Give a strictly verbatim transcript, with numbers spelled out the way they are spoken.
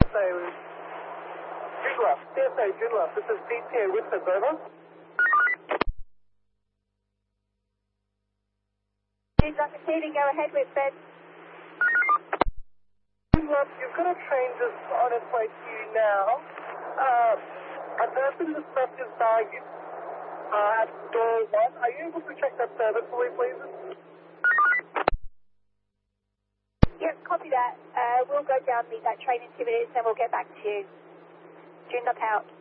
A Joondalup, C S A Joondalup, this is D T A Whitford, over. Joondalup receiving, go ahead Whitford. Joondalup, you've got a train just on its way to you now. Uh, a person just left his baggage uh, at door one. Are you able to check that service for me, please? Yep, copy that. Uh, we'll go down, meet that train in two minutes, and we'll get back to you. Joondalup out.